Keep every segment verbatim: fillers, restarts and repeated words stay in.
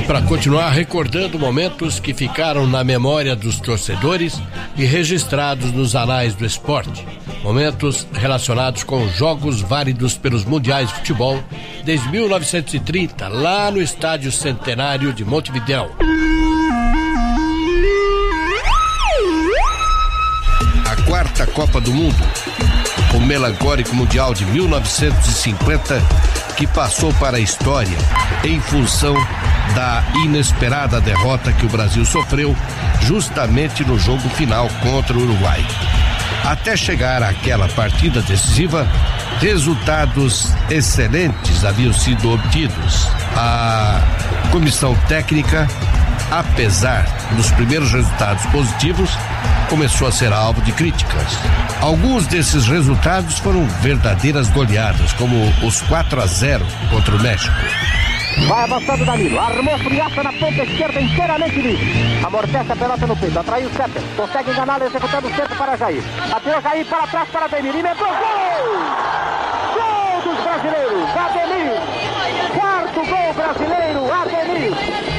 para continuar recordando momentos que ficaram na memória dos torcedores e registrados nos anais do esporte. Momentos relacionados com jogos válidos pelos mundiais de futebol desde mil novecentos e trinta, lá no Estádio Centenário de Montevidéu. A quarta Copa do Mundo, o melancólico Mundial de mil novecentos e cinquenta, que passou para a história em função da inesperada derrota que o Brasil sofreu justamente no jogo final contra o Uruguai. Até chegar àquela partida decisiva, resultados excelentes haviam sido obtidos. A comissão técnica, apesar dos primeiros resultados positivos, começou a ser alvo de críticas. Alguns desses resultados foram verdadeiras goleadas, como os quatro a zero contra o México. Vai avançando Danilo, armou Friaça na ponta esquerda, inteiramente livre. Amortece a pelota no peito, atraiu o Sepper, consegue enganá-lo, executando o centro para Jair. Abriu Jair para trás para Ademir, emendou, gol! Gol dos brasileiros, Ademir! Quarto gol brasileiro, Ademir!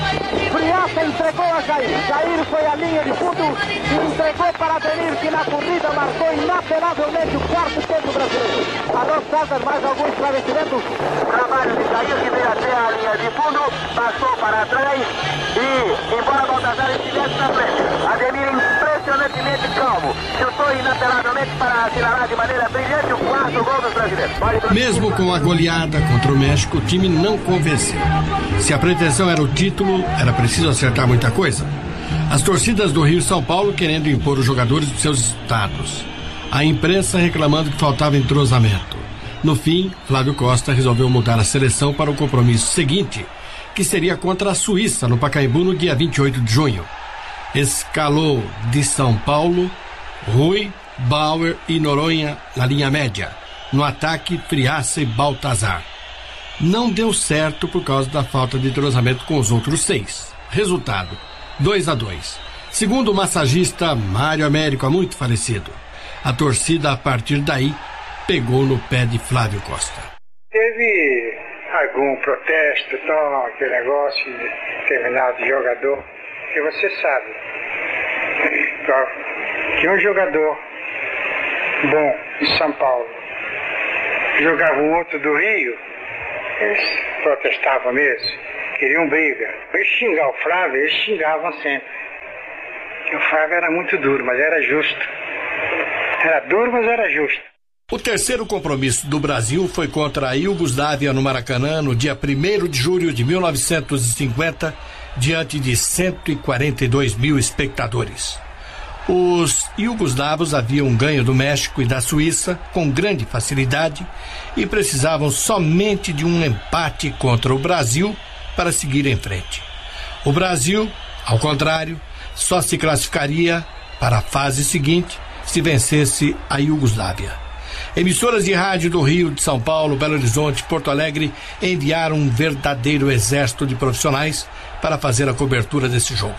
Friaça entregou a Jair, Jair foi à linha de fundo e entregou para Ademir, que na corrida marcou inapelavelmente o quarto tempo brasileiro. Alô César, mais algum esclarecimento? Trabalho de Jair, que veio até a linha de fundo, passou para trás e, embora Baltazar estivesse na frente, Ademir impressionantemente calmo, chutou inapelavelmente para assinalar de maneira brilhante o quarto gol dos brasileiros. Mesmo com a goleada contra o México, o time não convenceu. Se a pretensão era o título, era preciso acertar muita coisa. As torcidas do Rio e São Paulo querendo impor os jogadores dos seus estados. A imprensa reclamando que faltava entrosamento. No fim, Flávio Costa resolveu mudar a seleção para o compromisso seguinte, que seria contra a Suíça, no Pacaembu, no dia vinte e oito de junho. Escalou de São Paulo Rui, Bauer e Noronha na linha média. No ataque, Friaça e Baltazar. Não deu certo por causa da falta de entrosamento com os outros seis. Resultado, dois a dois. Segundo o massagista Mário Américo, há muito falecido, a torcida a partir daí pegou no pé de Flávio Costa. Teve algum protesto, tal, aquele negócio de determinado jogador, que você sabe que um jogador bom de São Paulo jogava um outro do Rio, eles protestavam mesmo, queriam briga. Eles xingavam o Flávio, eles xingavam sempre. O Flávio era muito duro, mas era justo. Era duro, mas era justo. O terceiro compromisso do Brasil foi contra a Iugoslávia no Maracanã, no dia primeiro de julho de mil novecentos e cinquenta, diante de cento e quarenta e dois mil espectadores. Os iugoslavos haviam ganho do México e da Suíça com grande facilidade e precisavam somente de um empate contra o Brasil para seguir em frente. O Brasil, ao contrário, só se classificaria para a fase seguinte se vencesse a Iugoslávia. Emissoras de rádio do Rio, de São Paulo, Belo Horizonte, Porto Alegre enviaram um verdadeiro exército de profissionais para fazer a cobertura desse jogo.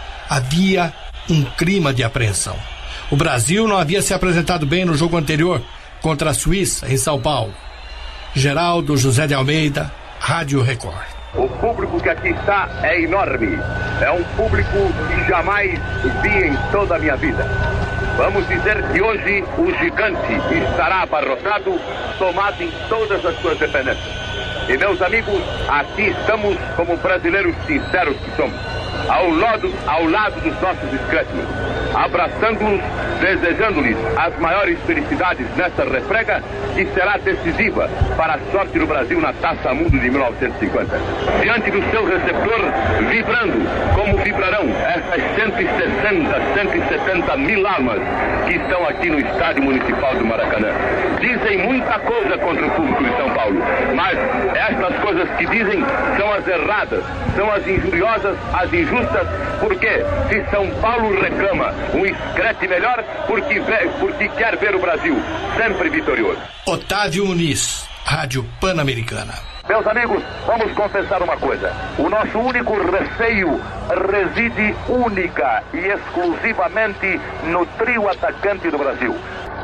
Havia um clima de apreensão. O Brasil não havia se apresentado bem no jogo anterior contra a Suíça, em São Paulo. Geraldo José de Almeida, Rádio Record. O público que aqui está é enorme. É um público que jamais vi em toda a minha vida. Vamos dizer que hoje o gigante estará abarrotado, tomado em todas as suas dependências. E, meus amigos, aqui estamos como brasileiros sinceros que somos, ao lado, ao lado dos nossos excrétimos, abraçando-os, desejando-lhes as maiores felicidades nesta refrega que será decisiva para a sorte do Brasil na Taça Mundo de mil novecentos e cinquenta. Diante do seu receptor, vibrando como vibrarão essas cento e sessenta, cento e setenta mil almas que estão aqui no Estádio Municipal do Maracanã. Dizem muita coisa contra o público de São Paulo, mas estas coisas que dizem são as erradas, são as injuriosas, as injustas, porque se São Paulo reclama um escrete melhor, porque, vê, porque quer ver o Brasil sempre vitorioso. Otávio Muniz, Rádio Pan-Americana. Meus amigos, vamos confessar uma coisa. O nosso único receio reside única e exclusivamente no trio atacante do Brasil.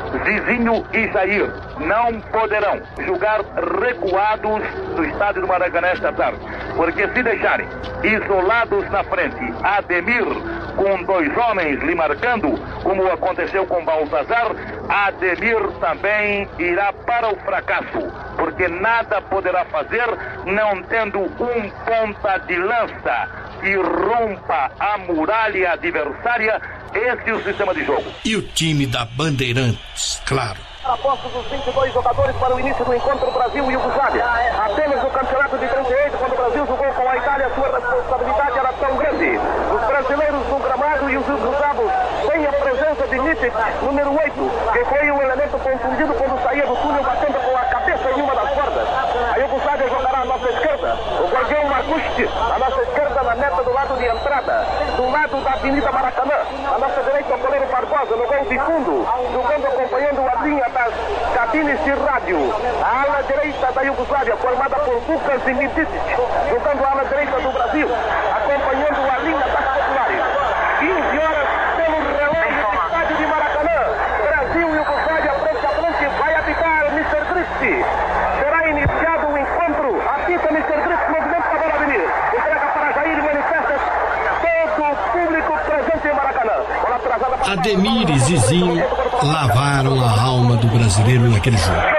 Zizinho e Jair não poderão jogar recuados no estádio do Maracanã esta tarde, porque se deixarem isolados na frente Ademir com dois homens lhe marcando, como aconteceu com Baltazar, Ademir também irá para o fracasso, porque nada poderá fazer não tendo um ponta de lança que rompa a muralha adversária. Esse é o sistema de jogo. E o time da Bandeirantes, claro. A posse dos vinte e dois jogadores para o início do encontro Brasil e Iugoslávia. Apenas no campeonato de trinta e oito, quando o Brasil jogou com a Itália, sua responsabilidade era tão grande. Os brasileiros no gramado e os iugoslavos têm a presença de Nitic, número oito, que foi um elemento confundido quando saía do túnel batendo com a cabeça em uma das cordas. A Iugoslávia jogará à nossa esquerda. O guardião Marcucci, à nossa esquerda, na meta do lado de entrada, do lado da Avenida Maracanã. À nossa direita, o goleiro Barbosa, no gol de fundo, jogando acompanhando a linha das cabines de rádio. A ala direita da Iugoslávia, formada por Vukas e Midicic, jogando a ala direita do Brasil, acompanhando a linha das populares. quinze horas pelo relógio do estádio de Maracanã. Brasil e Iugoslávia frente a frente. Vai apitar mister Gritti. Será iniciado o encontro. Apita mister Gritti, movimento da bola Avenir. Entrega para Jair e manifesta todo o público presente em Maracanã. Ademir e Zizinho lavaram a alma do brasileiro naquele jogo.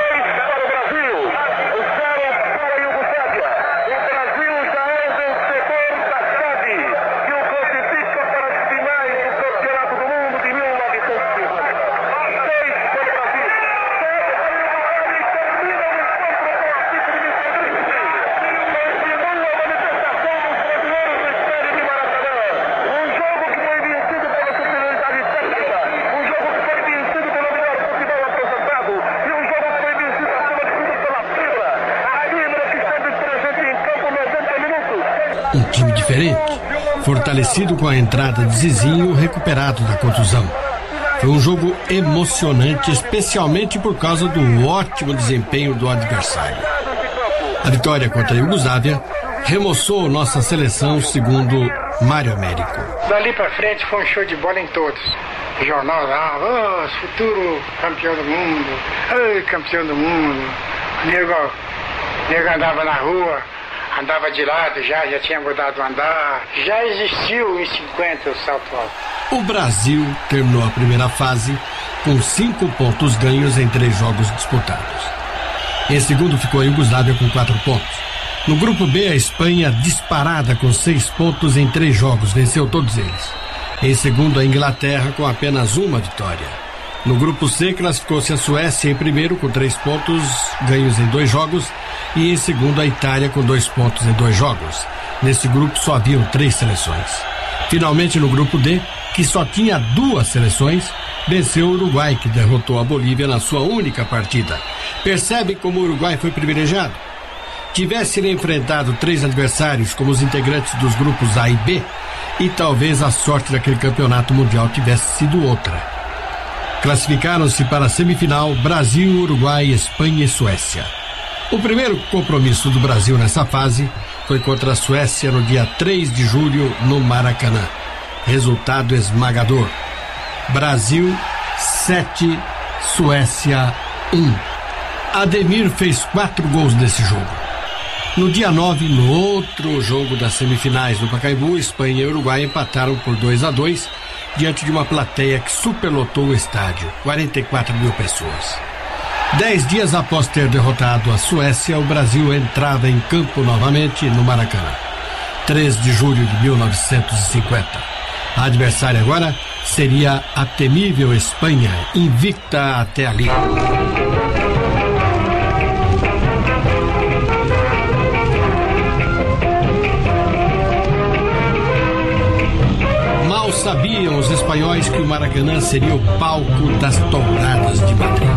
Um time diferente, fortalecido com a entrada de Zizinho, recuperado da contusão. Foi um jogo emocionante, especialmente por causa do ótimo desempenho do adversário. A vitória contra a Iugoslávia remoçou nossa seleção, segundo Mário Américo. Dali pra frente foi um show de bola em todos. O jornal lá, oh, futuro campeão do mundo, oh, campeão do mundo. O nego, o nego andava na rua, andava de lado já, já tinha mudado o andar. Já existiu em cinquenta o salto alto. O Brasil terminou a primeira fase com cinco pontos ganhos em três jogos disputados. Em segundo ficou a Iugoslávia com quatro pontos. No grupo B, a Espanha, disparada com seis pontos em três jogos, venceu todos eles. Em segundo, a Inglaterra com apenas uma vitória. No grupo C, classificou-se a Suécia em primeiro com três pontos ganhos em dois jogos e em segundo a Itália com dois pontos em dois jogos. Nesse grupo só haviam três seleções. Finalmente, no grupo D, que só tinha duas seleções, venceu o Uruguai, que derrotou a Bolívia na sua única partida. Percebe como o Uruguai foi privilegiado? Tivesse ele enfrentado três adversários como os integrantes dos grupos A e B, e talvez a sorte daquele campeonato mundial tivesse sido outra. Classificaram-se para a semifinal Brasil, Uruguai, Espanha e Suécia. O primeiro compromisso do Brasil nessa fase foi contra a Suécia no dia três de julho no Maracanã. Resultado esmagador: Brasil sete, Suécia um. Ademir fez quatro gols nesse jogo. No dia nove, no outro jogo das semifinais no Pacaembu, Espanha e Uruguai empataram por dois a dois diante de uma plateia que superlotou o estádio, quarenta e quatro mil pessoas. Dez dias após ter derrotado a Suécia, o Brasil entrava em campo novamente no Maracanã. três de julho de mil novecentos e cinquenta. A adversária agora seria a temível Espanha, invicta até ali. Mal sabiam os espanhóis que o Maracanã seria o palco das touradas de Madrid.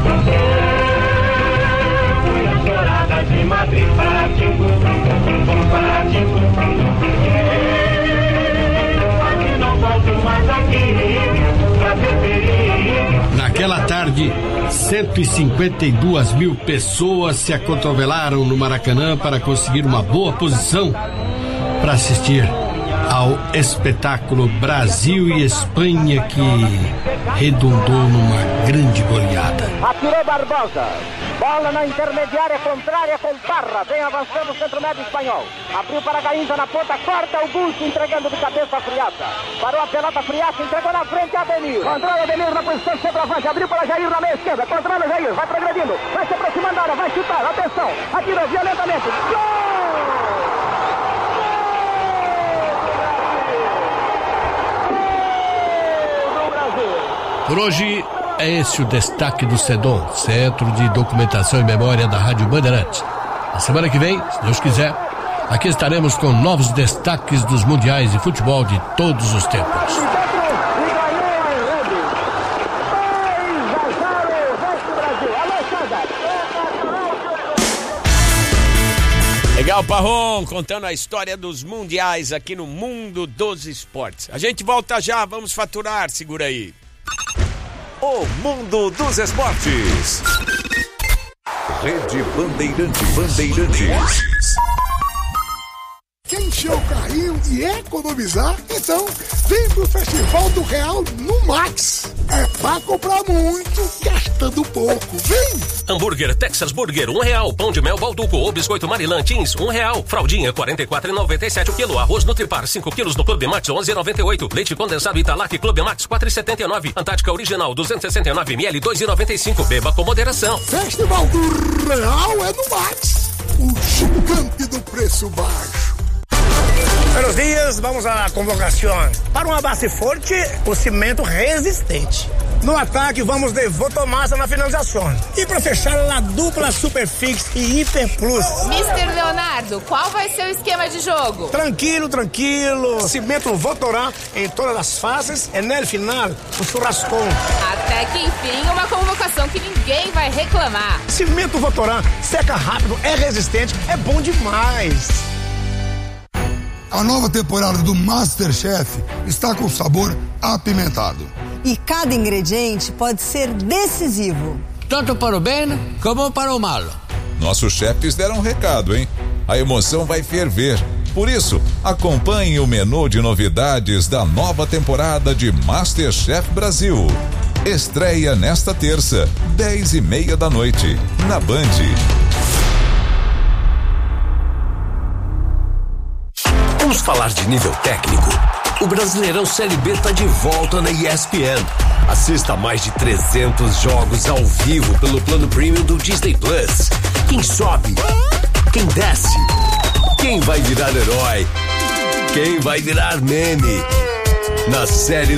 Naquela tarde, cento e cinquenta e duas mil pessoas se acotovelaram no Maracanã para conseguir uma boa posição para assistir ao espetáculo Brasil e Espanha, que redundou numa grande goleada. Atirou Barbosa. Bola na intermediária contrária com Parra. Vem avançando o centro médio espanhol. Abriu para Gainza na ponta. Corta Augusto, entregando de cabeça a Friaça. Parou a pelota Friaça, entregou na frente a Ademir. Controla Ademir na posição de centroavante. Abriu para Jair na meia esquerda. Controla Jair. Vai progredindo. Vai se aproximando da área. Vai chutar. Atenção. Atirou violentamente. Gol! Por hoje é esse o destaque do CEDOM, Centro de Documentação e Memória da Rádio Bandeirantes. Na semana que vem, se Deus quiser, aqui estaremos com novos destaques dos mundiais de futebol de todos os tempos. Legal, Parrom, contando a história dos mundiais aqui no Mundo dos Esportes. A gente volta já, vamos faturar, segura aí. O Mundo dos Esportes. Rede Bandeirantes. Bandeirantes. Quer encher o carrinho e economizar? Então, vem pro Festival do Real no Max. É pra comprar muito, gastando pouco. Vem! Hambúrguer Texas Burger, um real. Pão de mel Balduco ou biscoito Maryland Teens, um real. Fraldinha, quarenta e quatro reais e noventa e sete centavos o quilo. Arroz Nutripar, cinco quilos no Clube Max, onze reais e noventa e oito centavos. Leite condensado Italac Clube Max, quatro reais e setenta e nove centavos. Antártica Original, duzentos e sessenta e nove mililitros, dois reais e noventa e cinco centavos. Beba com moderação. Festival do Real é no Max. O gigante do preço baixo. Buenos dias, vamos à convocação. Para uma base forte, o cimento resistente. No ataque, vamos de Votomassa na finalização. E para fechar, a dupla Superfix e Hiper Plus. mister Leonardo, qual vai ser o esquema de jogo? Tranquilo, tranquilo. Cimento Votorá em todas as fases e no final, o churrascão. Até que enfim, uma convocação que ninguém vai reclamar. Cimento Votorá, seca rápido, é resistente, é bom demais. A nova temporada do MasterChef está com sabor apimentado. E cada ingrediente pode ser decisivo. Tanto para o bem como para o mal. Nossos chefes deram um recado, hein? A emoção vai ferver. Por isso, acompanhe o menu de novidades da nova temporada de MasterChef Brasil. Estreia nesta terça, dez e meia da noite, na Band. Vamos falar de nível técnico? O Brasileirão Série B está de volta na E S P N. Assista a mais de trezentos jogos ao vivo pelo plano premium do Disney Plus. Quem sobe? Quem desce? Quem vai virar herói? Quem vai virar meme? Na série